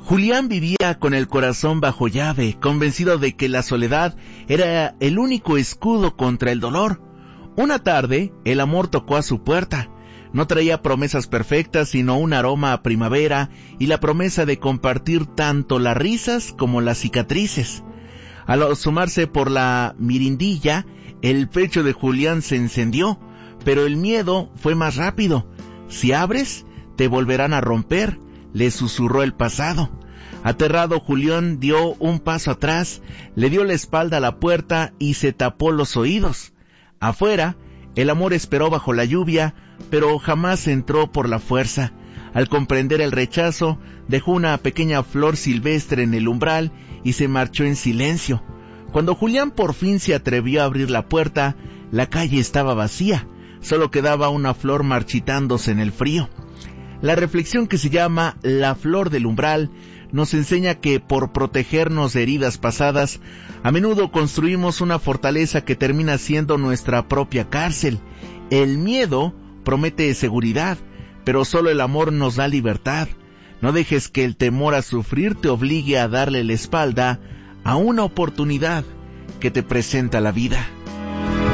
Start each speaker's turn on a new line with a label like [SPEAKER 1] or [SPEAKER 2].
[SPEAKER 1] Julián vivía con el corazón bajo llave, convencido de que la soledad era el único escudo contra el dolor. Una tarde, el amor tocó a su puerta. No traía promesas perfectas, sino un aroma a primavera y la promesa de compartir tanto las risas como las cicatrices. Al asomarse por la mirindilla, el pecho de Julián se encendió, pero el miedo fue más rápido. «Si abres, te volverán a romper», le susurró el pasado. Aterrado, Julián dio un paso atrás, le dio la espalda a la puerta y se tapó los oídos. Afuera, el amor esperó bajo la lluvia, pero jamás entró por la fuerza. Al comprender el rechazo, dejó una pequeña flor silvestre en el umbral y se marchó en silencio. Cuando Julián por fin se atrevió a abrir la puerta, la calle estaba vacía, solo quedaba una flor marchitándose en el frío. La reflexión, que se llama La flor del umbral, nos enseña que por protegernos de heridas pasadas, a menudo construimos una fortaleza que termina siendo nuestra propia cárcel. El miedo promete seguridad, pero solo el amor nos da libertad. No dejes que el temor a sufrir te obligue a darle la espalda a una oportunidad que te presenta la vida.